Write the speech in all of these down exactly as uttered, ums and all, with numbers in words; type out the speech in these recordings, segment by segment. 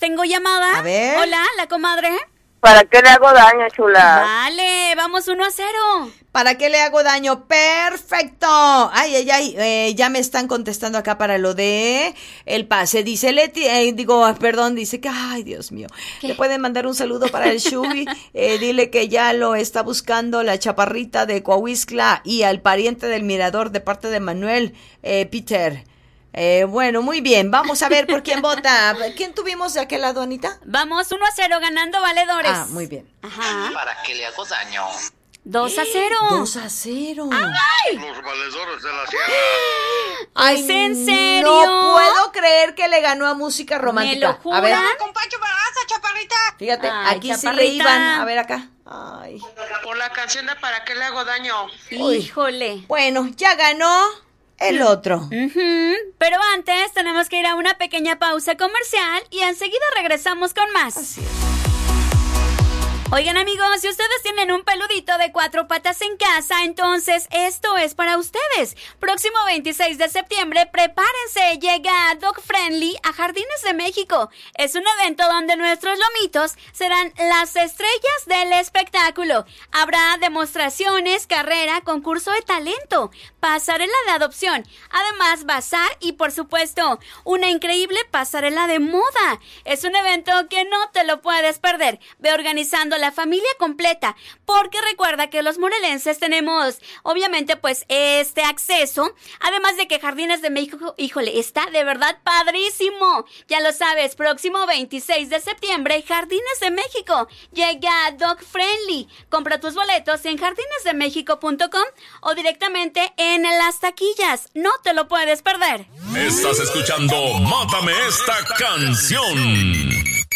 tengo llamada. A ver. Hola, la comadre. ¿Para qué le hago daño, chula? Vale, vamos uno a cero. ¿Para qué le hago daño? ¡Perfecto! Ay, ay, ay, eh, ya me están contestando acá para lo de el pase. Dice Leti, eh, digo, perdón, dice que, ay, Dios mío. ¿Qué? Le pueden mandar un saludo para el Shubi. Eh, dile que ya lo está buscando la chaparrita de Coahuiscla y al pariente del mirador de parte de Manuel, eh, Peter. Eh, bueno, muy bien, vamos a ver por quién vota. ¿Quién tuvimos de aquel lado, Anita? Vamos uno a cero ganando valedores. Ah, muy bien. Ajá. ¿Para qué le hago daño? Dos a cero. Dos a cero. ¡Ay! Los valedores de la sierra. Ay, ¿Es en serio? No puedo creer que le ganó a música romántica. ¿Me lo jura? A ver, Con Pancho Barraza, chaparrita. fíjate, Ay, aquí sí le chaparrita. iban. A ver acá. Ay. Por la canción de ¿Para qué le hago daño? Híjole. Bueno, ya ganó el otro. Ujú. Pero antes tenemos que ir a una pequeña pausa comercial y enseguida regresamos con más. Así es. Oigan, amigos, si ustedes tienen un peludito de cuatro patas en casa, entonces esto es para ustedes. Próximo veintiséis de septiembre, prepárense, llega Dog Friendly a Jardines de México. Es un evento donde nuestros lomitos serán las estrellas del espectáculo. Habrá demostraciones, carrera, concurso de talento, pasarela de adopción, además bazar y, por supuesto, una increíble pasarela de moda. Es un evento que no te lo puedes perder. Ve organizando la familia completa, porque recuerda que los morelenses tenemos, obviamente, pues, este acceso, además de que Jardines de México, híjole, está de verdad padrísimo. Ya lo sabes, próximo veintiséis de septiembre, Jardines de México, llega Dog Friendly. Compra tus boletos en jardines de méxico punto com o directamente en las taquillas. No te lo puedes perder. Estás escuchando Mátame esta canción.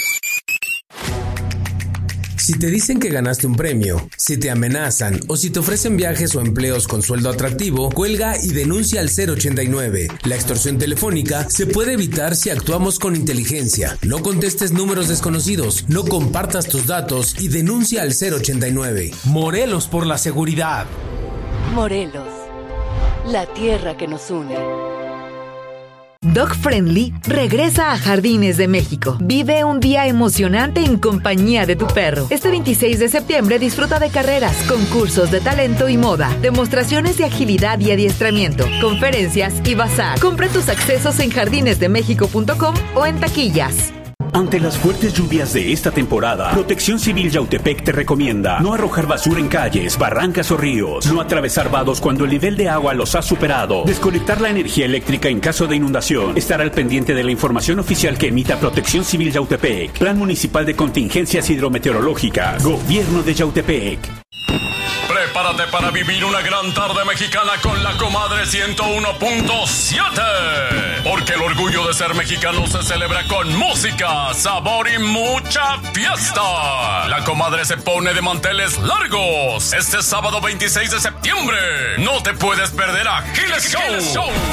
Si te dicen que ganaste un premio, si te amenazan o si te ofrecen viajes o empleos con sueldo atractivo, cuelga y denuncia al cero ochenta y nueve. La extorsión telefónica se puede evitar si actuamos con inteligencia. No contestes números desconocidos, no compartas tus datos y denuncia al cero ochenta y nueve. Morelos por la seguridad. Morelos, la tierra que nos une. Dog Friendly regresa a Jardines de México. Vive un día emocionante en compañía de tu perro. Este veintiséis de septiembre disfruta de carreras, concursos de talento y moda, demostraciones de agilidad y adiestramiento, conferencias y bazar. Compra tus accesos en jardines de méxico punto com o en taquillas. Ante las fuertes lluvias de esta temporada, Protección Civil Yautepec te recomienda no arrojar basura en calles, barrancas o ríos, no atravesar vados cuando el nivel de agua los ha superado, desconectar la energía eléctrica en caso de inundación, estar al pendiente de la información oficial que emita Protección Civil Yautepec, Plan Municipal de Contingencias Hidrometeorológicas, Gobierno de Yautepec. Prepárate para vivir una gran tarde mexicana con la comadre ciento uno punto siete. Porque el orgullo de ser mexicano se celebra con música, sabor y mucha fiesta. La comadre se pone de manteles largos este sábado veintiséis de septiembre. No te puedes perder a Giles Show.